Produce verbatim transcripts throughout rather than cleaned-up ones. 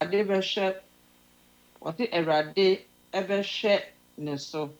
Awurade bɛhwɛ wɔte Awurade ɛbɛhwɛ ne so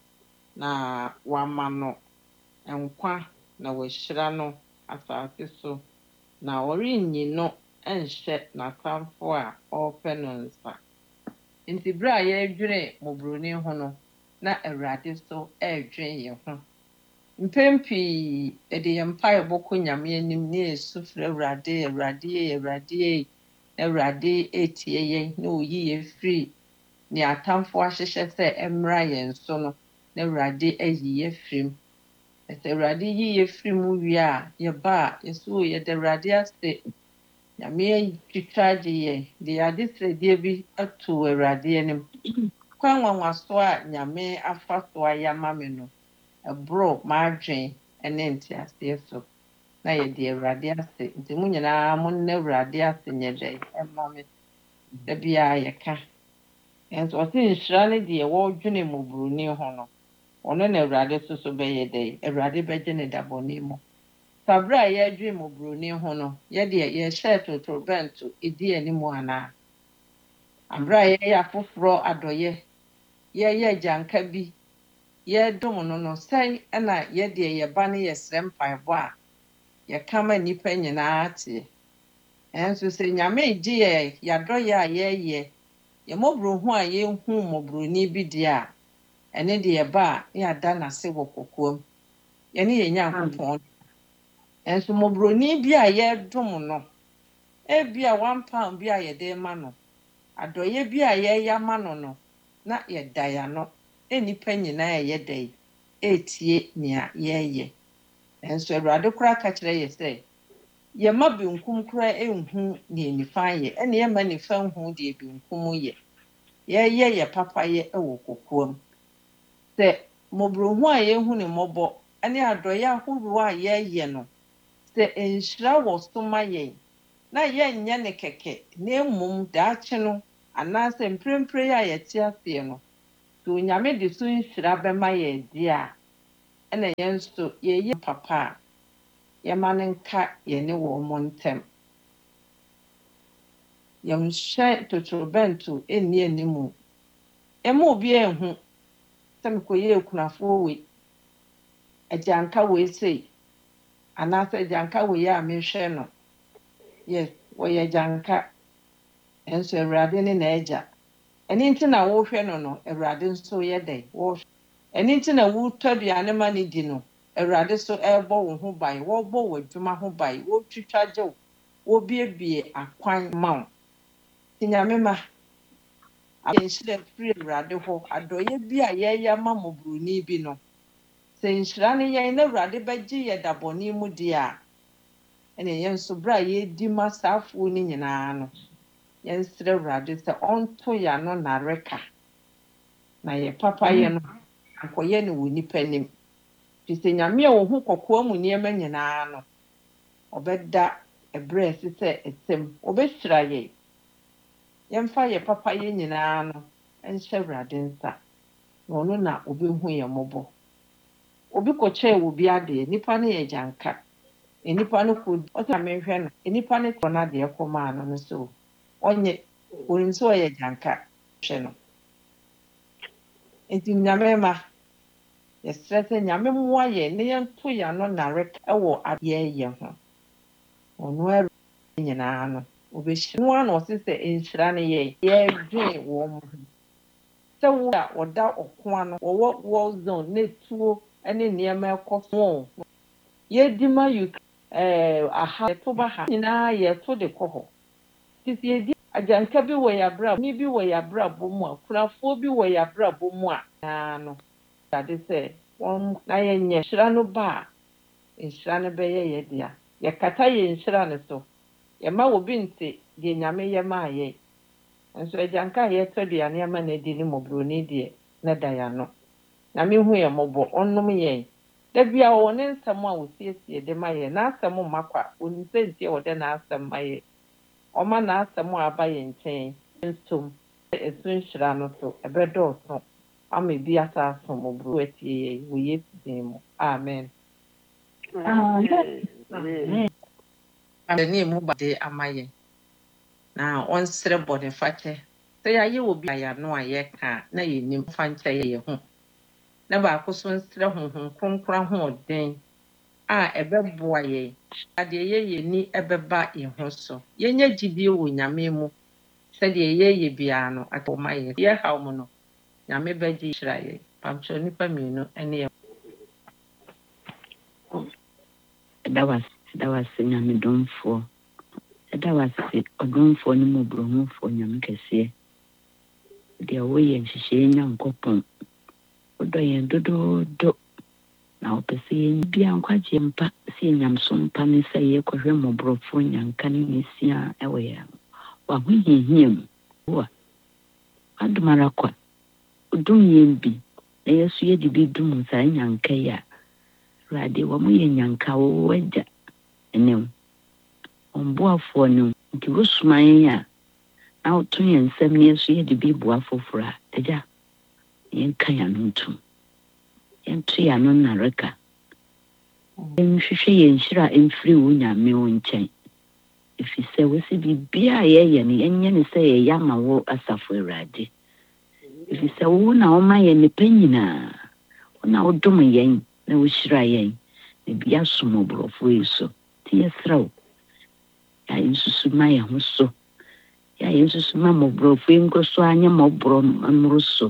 na wama no nkwa na wahyira no asase so na ɔrenyi no ɛnhyɛ n'atamfo a ɔrepɛ no nsa. Nti bere a yɛredwene mmɔborɔni ho no na Awurade so ɛredwene yɛn ho. Mpɛn pii yɛde yɛn mpaeɛbɔ kɔ Nyame anim na yɛsu frɛ Awurade, Awurade yɛ, Awurade yɛ, na Awurade etie yɛn na oyi yɛn firi nea atamfo ahyehyɛ sɛ ɛmmra yɛn so no, na Awurade ayi yɛn firi mu. Sɛ Awurade yi yɛn firi mu wie a, yɛba a yɛso yɛde Awurade ase. Nyame atwitwa agye yɛn de ade srɛdeɛ bi ato Awurade anim. Kwan nwanwaso a Nyame afa so ayɛ ama me no, ɛboro m'adwen ne nteaseɛ so. Na yɛde Awurade ase. Nti mo nyinaa mo nna Awurade ase nyɛ dɛ ɛma me. Da biara yɛka. Ɛnso ɔse nhyira ne deɛ wɔredwene mmɔborɔni ho no, ɔno na Awurade so so bɛyɛ dɛ Awurade bɛgye ne da bɔne mu. Sabere a yɛredwene mmɔborɔni ho no, yɛdeɛ yɛhyɛ totorobɛnto ɛdi anim anaa. Abere a yɛyɛ afoforɔ adɔyɛ, yɛyɛ agyanka bi, yɛdom no no, sɛn ɛna yɛdeɛ yɛba ne yɛsrɛ mpaebɔ a yɛka ma nnipa nyinaa teɛ. Ɛnso sɛ Nyame gye yɛ yɛadɔyɛ a yɛyɛ, yɛ mmɔborɔhu a yɛnhu mmɔborɔni bi deɛ a, ɛne deɛ yɛba a ne yɛada n'ase wɔ kɔkɔɔm. Yɛne yɛn Nyankopɔn. Ɛnso mmɔborɔni bi a yɛdom no, ebi a one pound bi a yɛde ma no, adɔyɛ bi a yɛyɛ ama no no, na yɛda ya no, nnipa nyinaa yɛ dɛ etie nea yɛyɛ. Ɛnso Awurade koraa ka kyerɛ yɛ sɛ, yɛma benkum koraa enhu nea nifa yɛ, ɛne yɛma nifa nhu deɛ benkum yɛ. Yɛyɛ yɛ papayɛ wɔ kɔkɔɔm. Sɛ mmɔborɔhu a yɛhu ne mmɔbɔ ne adɔyɛ ahorow a yɛyɛ no, sɛ nhyira wɔ so ma yɛn, na yɛnyɛ ne kɛkɛ, na mmom daakye no, anaasɛ mprempren a yɛte aseɛ no, sɛ Onyame de so nhyira bɛma yɛn deɛ a, ɛna yɛn nso yɛyɛ papa a, yɛma no nka yɛne wɔn mo ntam. Yɛnhyɛ totorobɛnto nni anim. Ɛma obi anhu sɛ mekɔyɛ akunafoɔ wei, agyanka wei sei, anaasɛ agyanka wei a mehwɛ no. Yes, wɔyɛ agyanka. Ɛnso Awurade ne n'agya. Ɛno nti na wohwɛ no no, Awurade nso yɛ dɛ wɔhwɛ. Ɛno nti na wotɔ aduane ma ne di no, Awurade so ɛrebɔ wo ho ban, wɔrebɔ w'adwuma ho ban, wɔretwitwa gye wo, wɔrebiebie akwan ma wo. Nti Nyame ma, yɛnhyira firi Awurade hɔ, adɔyɛ bi a yɛyɛ ma mmɔborɔni bi no, sɛ nhyira ne yɛn na Awurade bɛgye yɛ da bɔne mu deɛ a, ɛna yɛn nso bere a yɛredi ma saa afoɔ no nyinaa no, yɛnsrɛ Awurade sɛ ɔnto yɛano nnareka, na yɛ papayɛ no, akɔyɛ no wɔ nnipa anim. Firi sɛ Nyame a ɔhu kɔkɔɔ mu nneɛma nyinaa no, ɔbɛda ɛberɛ a ɛsɛ sɛ ɛsɛm, ɔbɛhyira yɛn. Yɛmfa yɛ papayɛ nyinaa no nhyɛ Awurade nsa, na ɔno na ɔbɛhu yɛn mmɔbɔ. Obi kɔkyɛɛ wɔ bi adeɛ, nnipa no yɛ agyanka. Nnipa no kɔ ɔsɛ mehwɛ no, nnipa no kɔ n'adeɛ kɔmaa no no so, ɔnyɛ, ɔnim sɛ ɔyɛ agyanka hwɛ no. Nti Nyame ma, yɛsrɛ sɛ Nyame mmoa yɛn na yɛnto yɛano nnareka wɔ adeɛ ho. Ɔno Awurade nyinaa no, ɔbɛhyira. Nwa na ɔse sɛ nhyira ne yɛn, yɛredwene wɔn ho. Sɛ wo a wɔda ɔko ano, wɔwɔ war zone na etuo ne nneɛma ɛkɔ so. Yɛdi ma Ukraine, ɛɛ aha, yɛto ba ha, nyinaa yɛto de kɔ hɔ. Nti yɛdi agyanka bi wɔ yɛabrabɔ, ni bi wɔ yɛabrabɔ mu a, kunafoɔ bi wɔ yɛabrabɔ mu a, naa no, Awurade sɛ wɔn na yɛnyɛ nhyira no ba a, nhyira no bɛyɛ yɛ dea. Yɛkata yɛn nhyira no so. Yɛma obi nte deɛ Nyame yɛ maa yɛn. Nso agyanka a yɛtɔ aduane ama no adi ne mmɔborɔni deɛ, na da yɛano. Nyame hu yɛn mmɔbɔ, ɔnnom yɛn. Da biara ɔwɔ ne nsɛm a ɔsiesie de ma yɛn. N'asɛm mma kwa, ɔnim sɛ nti a ɔde n'asɛm ma yɛn. Ɔma n'asɛm a aba yɛn nkyɛn nsom. Ɛso nhyira no so, ɛbɛdɔɔso ama ebi asa asom mmɔborɔ atie yɛn wɔ Yesu din mu. Amen. Amen. Amen mu bade ama yɛn. na ɔnsrɛ bɔne fakyɛ sɛ yɛayɛ wɔ bi ayɛ no a yɛka na yɛnim fa nkyɛ yɛ ho na baako so nsrɛ honhom kronkron ahoɔden a ɛbɛboa yɛn adeɛ yɛyɛ ni ɛbɛba yɛn ho so yɛnyɛ gyidie wɔ nyame mu sɛdeɛ yɛyɛ biara no atɔma yɛ yɛhaw mu no nyame bɛgye hyira yɛn pamkyɛ nipa mmienu ɛne yɛ ɛda wase ɛda wase nyame domfoɔ ɛda wase ɔdomfoɔ ne mu brohomfoɔ nyame kɛseɛ deɛ woyɛ nhyehyɛe nyankopɔn wodɔ yɛn dodoodo na wopɛ sɛ yɛn bia nkwagye mpa sɛ yɛnyamso mpa ne sɛ yɛkɔhwɛ mmɔborɔfoɔ nyanka ne nesia ɛwɔ yɛn wahohiahia mu woa adomara kwa wodom yɛn bi na yɛso yɛde bi dum saa nyanka yi a Awurade wɔ mo yɛ nyanka wo agya ɛnɛm ɔmboafoɔ no nti wosoma yɛn a na woto yɛn nsɛm ne yɛso yɛde bi boa foforɔ a agya yɛnka yɛn no ntom yɛnto yɛn no nareka yɛnhwehwɛ yɛn nhyira mfiri wo nyame wo nkyɛn ɛfiri sɛ wosi biribiara a yɛyɛ no yɛnyɛ ne sɛ yɛyɛ ama wo asafo Awurade ɛfiri sɛ wo na woma yɛn nnipa nyinaa wo na wodom yɛn na wohyira yɛn na bi asom ɔborɔfo yi so nti yɛsrɛ wo yɛ nsusu ma yɛn ho so yɛ nsusu ma mmɔborɔfo yi nkɔ so anyɛ mmɔborɔ mmoro so